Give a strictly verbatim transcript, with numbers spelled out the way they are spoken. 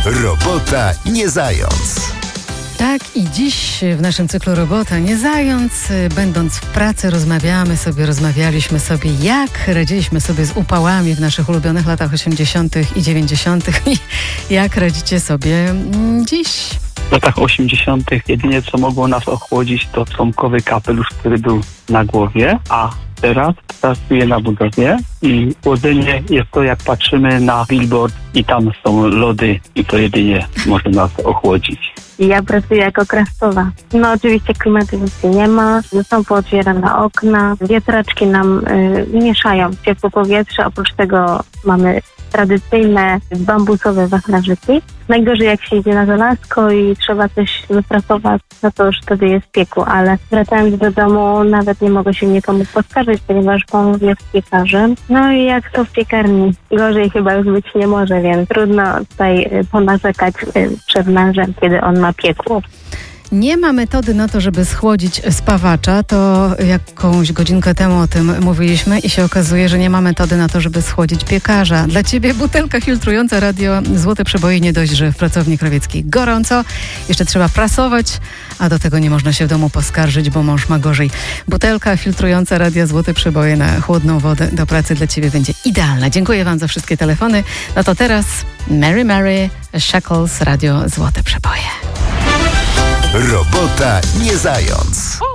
Robota nie zając. Tak, i dziś w naszym cyklu Robota nie zając, będąc w pracy, rozmawiamy sobie, rozmawialiśmy sobie, jak radziliśmy sobie z upałami w naszych ulubionych latach osiemdziesiątych i dziewięćdziesiątych i jak radzicie sobie dziś. W latach osiemdziesiątych jedynie co mogło nas ochłodzić to trąbkowy kapelusz, który był na głowie, a teraz pracuję na budowie i chłodzenie jest to, jak patrzymy na billboard i tam są lody i to jedynie może nas ochłodzić. Ja pracuję jako krastowa. No oczywiście klimatyzacji nie ma, są pootwierane okna, wiatraczki nam y, mieszają ciepłe powietrze, oprócz tego mamy tradycyjne bambusowe wachlarzyki. Najgorzej jak się idzie na żelazko i trzeba coś wypracować, no to już wtedy jest piekło, ale wracając do domu nawet nie mogę się nikomu poskarżyć, ponieważ mąż jest piekarzem. No i jak to w piekarni, gorzej chyba już być nie może, więc trudno tutaj ponarzekać przed mężem, kiedy on ma piekło. Nie ma metody na to, żeby schłodzić spawacza. To jakąś godzinkę temu o tym mówiliśmy i się okazuje, że nie ma metody na to, żeby schłodzić piekarza. Dla ciebie butelka filtrująca radio Złote Przeboje nie dość, że w pracowni krawieckiej gorąco. Jeszcze trzeba prasować, a do tego nie można się w domu poskarżyć, bo mąż ma gorzej. Butelka filtrująca radia Złote Przeboje na chłodną wodę do pracy dla ciebie będzie idealna. Dziękuję wam za wszystkie telefony. No to teraz Mary Mary, Shackles, radio Złote Przeboje. Robota nie zając.